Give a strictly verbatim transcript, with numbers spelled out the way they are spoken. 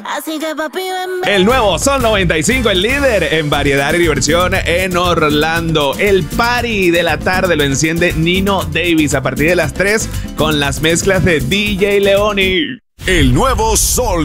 Así que papi, ven, ven. El nuevo Sol noventa y cinco, el líder en variedad y diversión en Orlando. El party de la tarde lo enciende Nino Davis a partir de las tres con las mezclas de D J Leoni. El nuevo Sol